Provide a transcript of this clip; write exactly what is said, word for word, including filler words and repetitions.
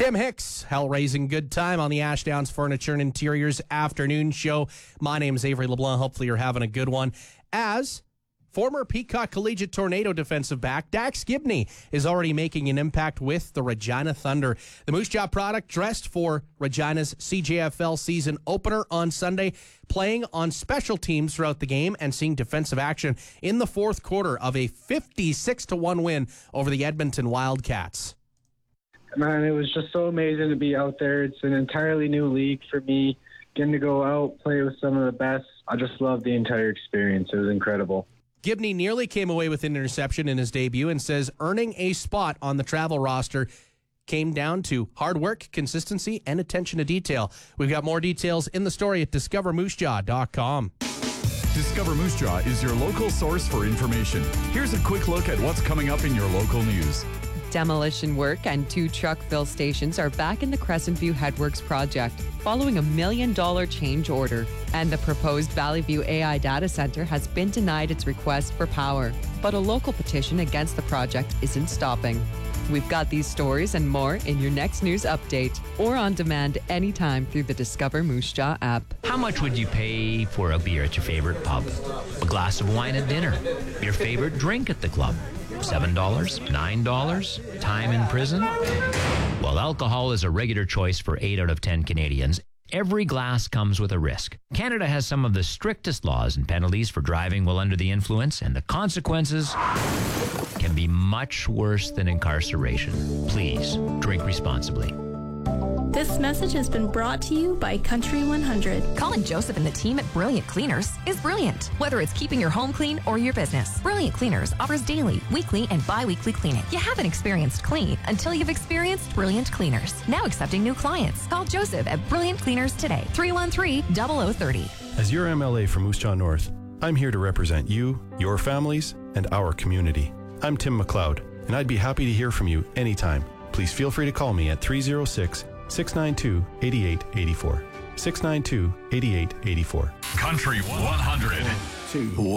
Tim Hicks, hell-raising good time on the Ashdowns Furniture and Interiors afternoon show. My name is Avery LeBlanc. Hopefully you're having a good one. As former Peacock Collegiate Tornado defensive back Dax Gibney is already making an impact with the Regina Thunder. The Moose Jaw product dressed for Regina's C J F L season opener on Sunday, playing on special teams throughout the game and seeing defensive action in the fourth quarter of a fifty-six to one win over the Edmonton Wildcats. Man, it was just so amazing to be out there. It's an entirely new league for me. Getting to go out, play with some of the best. I just loved the entire experience. It was incredible. Gibney nearly came away with an interception in his debut and says earning a spot on the travel roster came down to hard work, consistency, and attention to detail. We've got more details in the story at discover moose jaw dot com. Discover Moose Jaw is your local source for information. Here's a quick look at what's coming up in your local news. Demolition work and two truck fill stations are back in the Crescent View Headworks project following a million dollar change order. And the proposed Valley View A I data center has been denied its request for power. But a local petition against the project isn't stopping. We've got these stories and more in your next news update or on demand anytime through the Discover Moose Jaw app. How much would you pay for a beer at your favorite pub? A glass of wine at dinner? Your favorite drink at the club? seven dollars? nine dollars? Time in prison? Well, alcohol is a regular choice for eight out of ten Canadians. Every glass comes with a risk. Canada has some of the strictest laws and penalties for driving while under the influence, and the consequences can be much worse than incarceration. Please, drink responsibly. This message has been brought to you by Country one hundred. Colin Joseph and the team at Brilliant Cleaners is brilliant. Whether it's keeping your home clean or your business, Brilliant Cleaners offers daily, weekly, and bi-weekly cleaning. You haven't experienced clean until you've experienced Brilliant Cleaners. Now accepting new clients. Call Joseph at Brilliant Cleaners today. three one three, zero zero three zero. As your M L A for Moose Jaw North, I'm here to represent you, your families, and our community. I'm Tim McLeod, and I'd be happy to hear from you anytime. Please feel free to call me at three oh six, six nine two, eight eight eight four. six nine two, eight eight eight four. Country one hundred.